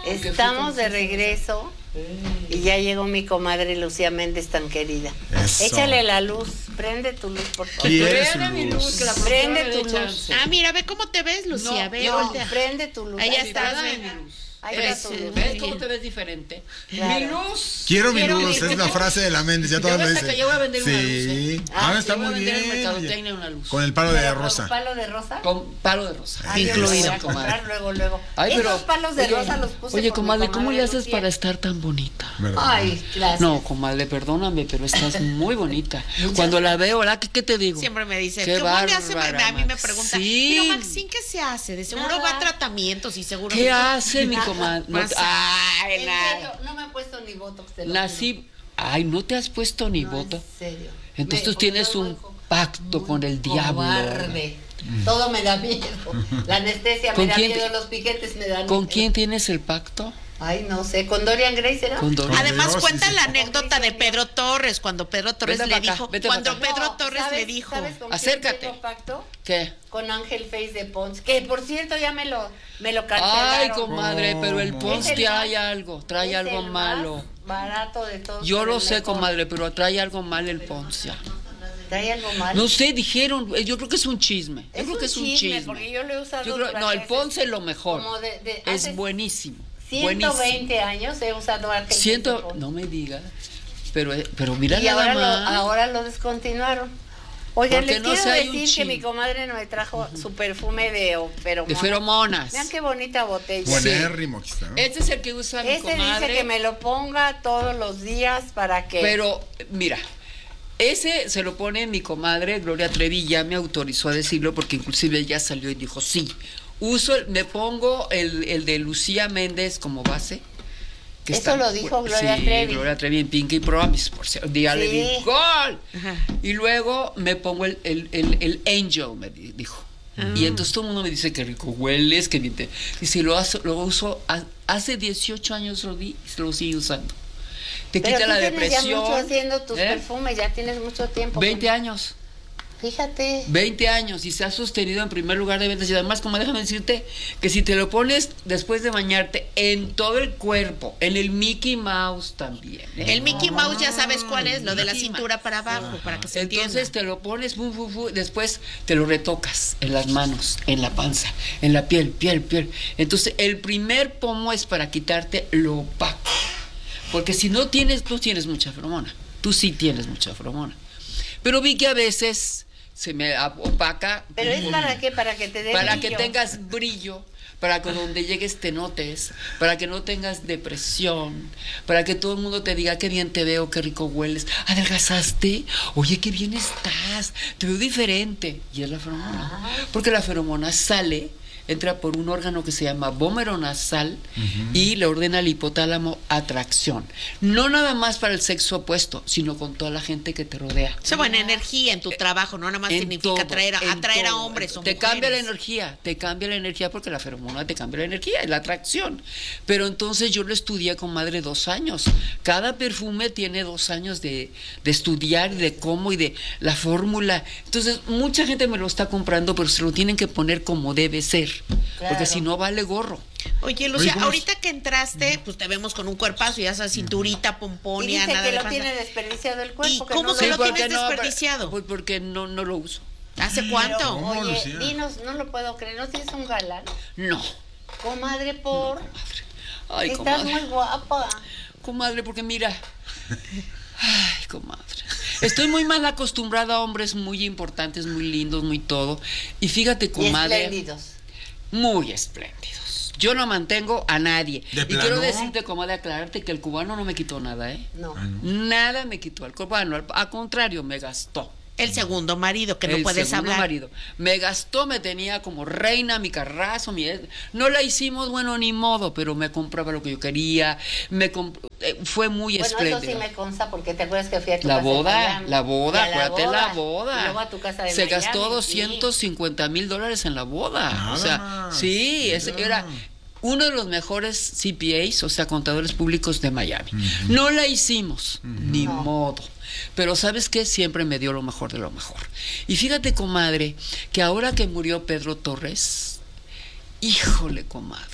Estamos de regreso y ya llegó mi comadre Lucía Méndez tan querida. Eso. Échale la luz, prende tu luz, por favor. Prende mi luz, que la Prende productora tu le echa- luz. Ah, mira, ve cómo te ves, Lucía. No, ve, No, voltea. prende tu luz. Ahí Ahí está. Dame mi luz. Ahí está tu luz. ¿Ves cómo te ves diferente? Claro. Mi luz. Quiero mi Quiero luz, mi es la luz. frase de la Méndez, ya todas Yo lo hasta dicen. que yo voy a vender una luz, Sí. Ah, Está Yo voy a muy vender en bien. Mercadotecnia una luz. Con el palo de ¿Pero rosa. con palo de rosa? Con palo de rosa. Ay, yo los voy incluido, a comprar luego. Ay, pero, Esos palos de oye, rosa los puse Oye, por mi comadre, ¿cómo le haces Lucía. para estar tan bonita? ¿Verdad? Ay, gracias. No, comadre, perdóname, pero estás muy bonita. Cuando la veo, ¿verdad? ¿Qué te digo? Siempre me dice, Qué ¿cómo le hace? bárbara, A mí me Max. pregunta, Sí. pero Maxine, ¿qué se hace? De seguro Nada. va a tratamientos y seguro... ¿Qué hace mi Nada. comadre? No, Más- ay, En nada. serio, no me he puesto ni botox. te lo Nací. Ay, ¿no te has puesto ni juro. No, voto? en serio. Entonces tú Porque tienes yo un soy pacto con el diablo. cobarde. Todo me da miedo. La anestesia me ¿Con da quién miedo, te- los piquetes me dan ¿Con miedo. quién tienes el pacto? Ay, no sé, con Dorian Gray será. Con Don- Además Dios, cuenta sí, la sí. anécdota de Pedro Torres, cuando Pedro Torres Vete le pa' acá, dijo, vete pa' cuando acá. Pedro No, Torres ¿sabes- le dijo, ¿sabes con quién Acércate. tengo pacto? ¿Qué? Con Ángel Face de Pons, que por cierto ya me lo cancelaron. Ay, comadre, pero el ¿Cómo? Pons Es el trae más- algo, trae es algo el malo. más barato de todos. Yo pero lo el sé, mejor. comadre, pero trae algo mal el Pons ya. ¿Trae algo mal? No sé, dijeron, yo creo que es un chisme. Yo es creo que es un chisme. porque yo lo he usado. Yo creo, otras no, el veces. Pons es lo mejor. Como Es hace buenísimo. 120 años he usado Ángel Face de Pons. No me digas. Pero mira Y nada ahora más. ahora lo descontinuaron. Oigan, Porque les no quiero sé, hay un decir que chin. mi comadre me trajo su perfume de feromonas. De feromonas. Vean qué bonita botella. Buenérrimo aquí está. Este es el que usa mi Ese comadre. dice que me lo ponga todos los días para que... Pero, mira, ese se lo pone mi comadre Gloria Trevi, ya me autorizó a decirlo porque inclusive ella salió y dijo, sí, me pongo el de Lucía Méndez como base. Que Eso lo dijo Gloria Trevi. Gloria Trevi en Pinky Promise, por cierto, dígale Sí. bien, ¡gol! Ajá. Y luego me pongo el Angel, me dijo. Y entonces todo el mundo me dice que rico hueles, que bien te... Dice, lo uso, hace 18 años lo sigo usando. Te Pero quita tú la tienes depresión. ya mucho haciendo tus ¿eh? perfumes, ya tienes mucho tiempo. 20 años. Fíjate. 20 años y se ha sostenido en primer lugar de ventas. Y además, como déjame decirte, que si te lo pones después de bañarte en todo el cuerpo, en el Mickey Mouse también. ¿eh? el Mickey Mouse ya sabes cuál es, lo de la cintura para abajo, para que se Entonces entienda. te lo pones, después te lo retocas en las manos, en la panza, en la piel. Entonces, el primer pomo es para quitarte lo opaco. Porque si no tienes, tú tienes mucha feromona. Tú sí tienes mucha feromona. Pero vi que a veces se me opaca. Pero es para qué, para que te dé Para brillo. que tengas brillo, para que donde llegues te notes, para que no tengas depresión, para que todo el mundo te diga qué bien te veo, qué rico hueles, adelgazaste, oye, qué bien estás, te veo diferente. Y es la feromona. Porque la feromona entra por un órgano que se llama vómero nasal y le ordena al hipotálamo atracción. No nada más para el sexo opuesto, sino con toda la gente que te rodea. Esa buena energía en tu trabajo, no nada más En significa todo, atraer a todo. hombres o te mujeres. cambia la energía porque la feromona te cambia la energía, es la atracción. Pero entonces yo lo estudié con madre 2 años. Cada perfume tiene 2 años de estudiar y de cómo y de la fórmula. Entonces mucha gente me lo está comprando, pero se lo tienen que poner como debe ser, Claro. porque si no vale gorro. Oye, Lucía, ¿cómo es? ahorita que entraste, pues te vemos con un cuerpazo, ya sabes, cinturita, Y pomponia, dice nada que de lo panza. tiene desperdiciado el cuerpo. ¿Y que cómo no se lo porque tienes desperdiciado? Pues porque no lo uso. ¿Hace Pero, cuánto? ¿Cómo, oye, Lucía? dinos, no lo puedo creer, ¿no tienes un galán? No. Comadre, por... Ay, Estás comadre. muy guapa. Comadre, porque mira. Ay, comadre. Estoy muy mal acostumbrada a hombres muy importantes, muy lindos, muy todo. Y fíjate, Y comadre. espléndidos. Muy espléndidos. Yo no mantengo a nadie. ¿De Y plano? quiero decirte, comadre, aclararte que el cubano no me quitó nada, ¿eh? No. Nada me quitó el cubano. Al contrario, me gastó. El segundo marido, que no El puedes segundo hablar. marido. Me gastó, me tenía como reina, mi carrazo, no la hicimos, bueno, ni modo, pero me compraba lo que yo quería, fue muy Bueno, eso espléndido. sí me consta porque te acuerdas que fui a tu La casa boda, en Miami. Y a acuérdate la boda. Y luego a tu casa de Se Miami, gastó sí. $250,000 en la boda. Nada o sea, más. sí, era uno de los mejores CPAs, o sea, contadores públicos de Miami. No la hicimos, ni No. modo. Pero ¿sabes qué? Siempre me dio lo mejor de lo mejor. Y fíjate, comadre, que ahora que murió Pedro Torres, híjole, comadre,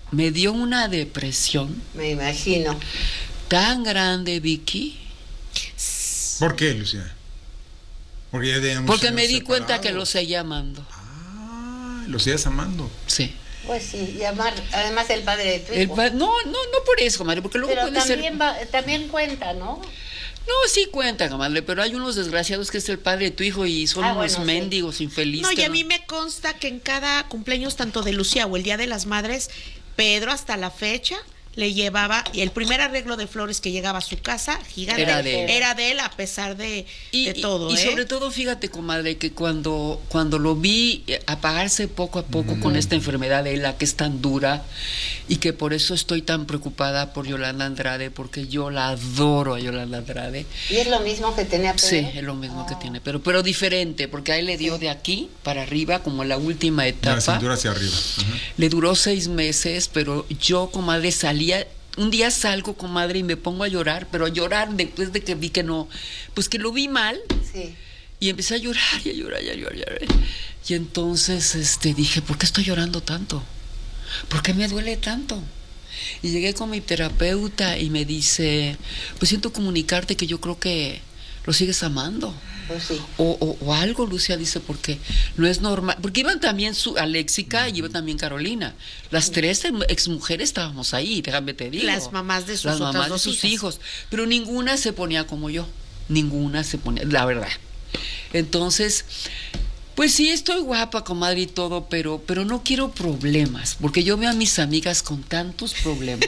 me dio una depresión Me imagino. tan grande, Vicky, ¿Por qué, Lucía? Porque ya teníamos porque años me di cuenta que separados. lo seguía amando. Ah, lo sigues amando. Sí. Pues sí, llamar, además el padre de tu hijo. No por eso, comadre, porque luego Pero puede ser... también cuenta, ¿no? No, sí cuenta, comadre, pero hay unos desgraciados que es el padre de tu hijo y son unos bueno, sí. mendigos infelices. No, y que a mí me consta que en cada cumpleaños, tanto de Lucía o el Día de las Madres, Pedro hasta la fecha le llevaba, y el primer arreglo de flores que llegaba a su casa, gigante, Era de él. a pesar de Y todo. y sobre todo, fíjate, comadre, que cuando lo vi apagarse poco a poco con esta enfermedad de la que es tan dura, y que por eso estoy tan preocupada por Yolanda Andrade, porque yo la adoro a Yolanda Andrade. ¿Y es lo mismo que tenía Pedro? Sí, es lo mismo que tiene, pero diferente, porque a él le dio de aquí para arriba, como la última De la etapa. cintura hacia arriba. Ajá. Le duró 6 meses, pero yo, comadre, un día salgo, comadre, y me pongo a llorar, pero a llorar después de que vi que no, pues que lo vi mal, Sí. y empecé a llorar, y a llorar, y a llorar, y a llorar. Y entonces dije, ¿por qué estoy llorando tanto? ¿Por qué me duele tanto? Y llegué con mi terapeuta y me dice, pues siento comunicarte que yo creo que lo sigues amando. Pues sí. O algo, Lucía dice, porque no es normal. Porque iban también Aléxica y iba también Carolina. Las 3 exmujeres estábamos ahí, déjame te digo. Las mamás de sus Las otras mamás de dos sus hijas. hijos. Pero ninguna se ponía como yo. Ninguna se ponía, la verdad. Entonces, pues sí, estoy guapa, comadre, y todo, pero no quiero problemas. Porque yo veo a mis amigas con tantos problemas,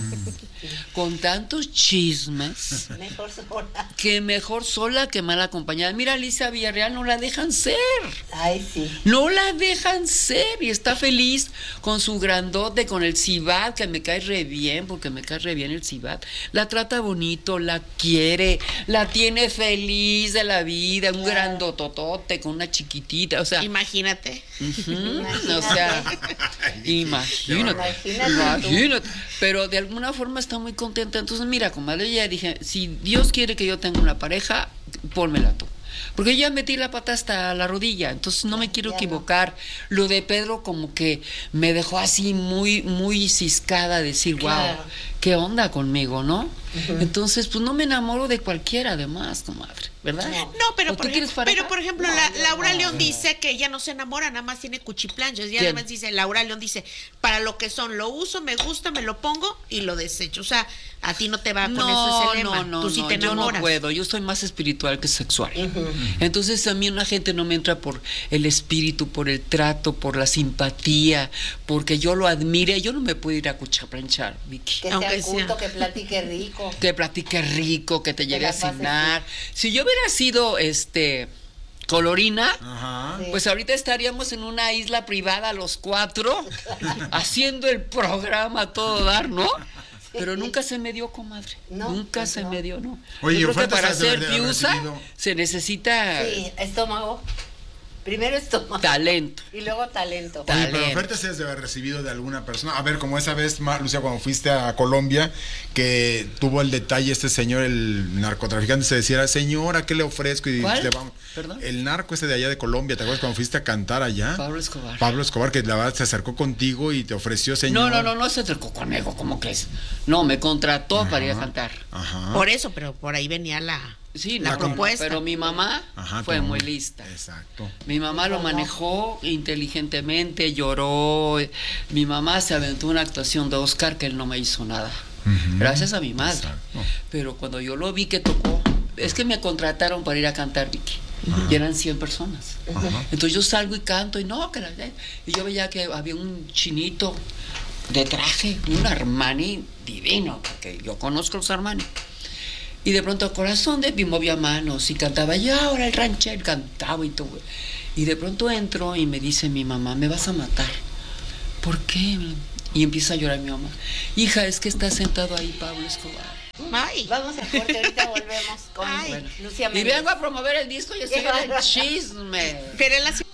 con tantos chismes, Mejor sola. que mejor sola que mal acompañada. Mira, Alicia Villarreal no la dejan ser. Ay, sí. No la dejan ser y está feliz con su grandote, con el Cibat, que me cae re bien, porque me cae re bien el Cibat. La trata bonito, la quiere, la tiene feliz de la vida, un grandototote con una chiquitita, o sea... Imagínate. O sea, imagínate. Pero de alguna forma está muy contenta. Entonces, mira, comadre, ya dije, si Dios quiere que yo tenga una pareja, pónmela tú. Porque ya metí la pata hasta la rodilla, entonces no me quiero equivocar. Lo de Pedro como que me dejó así muy, muy ciscada, decir, Claro. wow, ¿qué onda conmigo, no? Entonces, pues no me enamoro de cualquiera, además, comadre, ¿verdad? No, pero ¿O por, tú quieres pareja? por ejemplo, Laura León dice que ella no se enamora, nada más tiene cuchiplanchas. Y ¿Quién? además dice, Laura León dice, para lo que son, lo uso, me gusta, me lo pongo y lo desecho. O sea, a ti no te va con eso ese lema. Tú sí te yo enamoras. no puedo, yo soy más espiritual que sexual. Entonces a mí una gente no me entra por el espíritu, por el trato, por la simpatía, porque yo lo admire, yo no me puedo ir a cuchaplanchar, Vicky. Que Aunque sea culto, sea. que platique rico. Que platique rico, que te lleve la a pases cenar. Si yo hubiera sido colorina, Ajá. Sí. pues ahorita estaríamos en una isla privada los 4 haciendo el programa a todo dar, ¿no? Pero nunca se me dio, comadre. No, Nunca pues se no. me dio, ¿no? Oye, Yo creo que ofertas para has de ser haber piusa recibido. se necesita Sí, estómago. Primero estómago. talento. Y luego talento. Oye, pero talento. ofertas has de haber recibido de alguna persona. A ver, como esa vez, Lucía, cuando fuiste a Colombia, que tuvo el detalle este señor, el narcotraficante, se decía, señora, ¿qué le ofrezco? Y ¿Cuál? le vamos. ¿Perdón? El narco ese de allá de Colombia, ¿te acuerdas cuando fuiste a cantar allá? Pablo Escobar. Pablo Escobar, que la verdad se acercó contigo y te ofreció, señor. No se acercó conmigo, ¿cómo crees? No, me contrató para ir a cantar. Ajá. Por eso, pero por ahí venía la No, propuesta. Pero mi mamá Ajá, fue tu muy mamá. lista. Exacto. Mi mamá lo manejó inteligentemente, lloró. Mi mamá se aventó una actuación de Oscar que él no me hizo nada. Ujú. Gracias a mi madre. Exacto. Pero cuando yo lo vi que tocó, es que me contrataron para ir a cantar, Vicky. Y eran 100 personas. Ajá. Entonces yo salgo y canto y y yo veía que había un chinito de traje, un Armani divino, porque yo conozco los Armani. Y de pronto, corazón de mí, movía manos y cantaba, y ahora el ranchero cantaba y todo. Y de pronto entro y me dice mi mamá, me vas a matar. ¿Por qué? Y empieza a llorar mi mamá. Hija, es que está sentado ahí Pablo Escobar. Ay. Vamos a corte, ahorita volvemos con Ay. Lucía Y Méndez. vengo a promover el disco y estoy en el chisme. Pero él así